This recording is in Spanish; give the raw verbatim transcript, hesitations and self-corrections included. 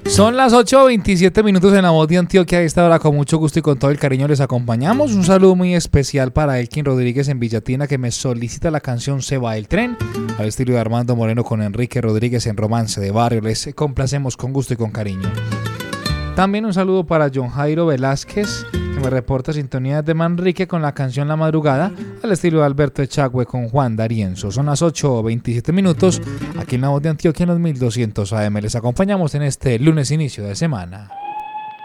Son las ocho veintisiete minutos en la voz de Antioquia. A esta hora con mucho gusto y con todo el cariño les acompañamos. Un saludo muy especial para Elkin Rodríguez en Villatina, que me solicita la canción Se va el tren, al estilo de Armando Moreno con Enrique Rodríguez en Romance de Barrio. Les complacemos con gusto y con cariño. También un saludo para John Jairo Velázquez, que me reporta sintonías de Manrique con la canción La Madrugada, al estilo de Alberto Echagüe con Juan D'Arienzo. Son las ocho veintisiete minutos, aquí en la voz de Antioquia en los mil doscientos A M. Les acompañamos en este lunes inicio de semana.